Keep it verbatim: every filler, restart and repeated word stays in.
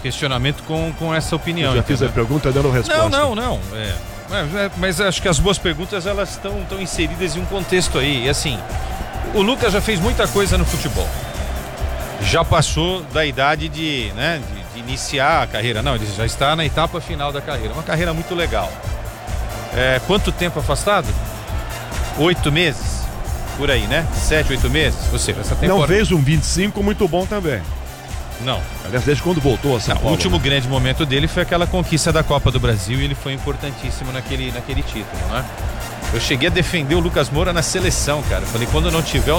questionamento com, com essa opinião. Eu já fiz a pergunta dando resposta. Não, não, não. É, mas, mas acho que as boas perguntas elas estão estão inseridas em um contexto aí. E assim, o Lucas já fez muita coisa no futebol. Já passou da idade de, né, de, de iniciar a carreira. Não, ele já está na etapa final da carreira. Uma carreira muito legal. É, quanto tempo afastado? Oito meses? Por aí, né? Sete, oito meses? Você, essa temporada... Não fez um vinte e cinco muito bom também. Não. Aliás, desde quando voltou a São Não, Paulo. o último né? grande momento dele foi aquela conquista da Copa do Brasil e ele foi importantíssimo naquele, naquele título, né? Eu cheguei a defender o Lucas Moura na seleção, cara. Falei, quando não tiver o